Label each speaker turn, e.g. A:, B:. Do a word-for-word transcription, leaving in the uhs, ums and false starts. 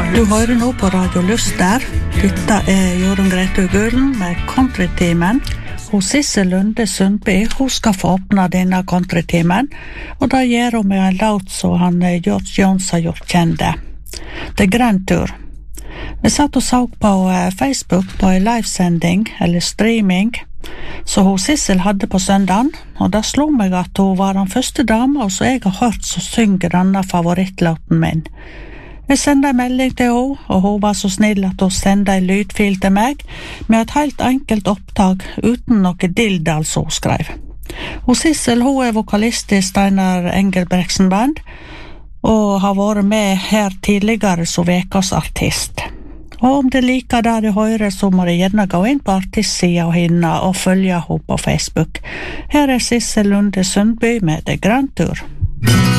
A: Du hører nå på Radio Luster. Dette er Jorunn Grete Gulen med Countrytimen. Og Sissel Lunde Sundby, hun skal få åpne denne countrytimen, og da gjør hun med en låt som han George Jones har gjort kjente. Det er Grand Tour. Jeg satt og så på Facebook på en livesending, eller streaming, så hun Sissel hadde på søndagen, og da slo meg at hun var den første dama som jeg har hørt som synger denne favorittlåten min. Jeg sendte en melding til henne, og hun var så snill at hun sendte en lydfil til meg med et helt enkelt opptak uten noe dildal som hun skrev. Og Sissel, hun er vokalist i Steinar Engelbrektsen band, og har vært med her tidligere som vekas artist. Og om det liker det du hører, så må du gjerne gå inn på artistsida henne og følge henne på Facebook. Her er Sissel Lunde Sundby med The Grand Tour.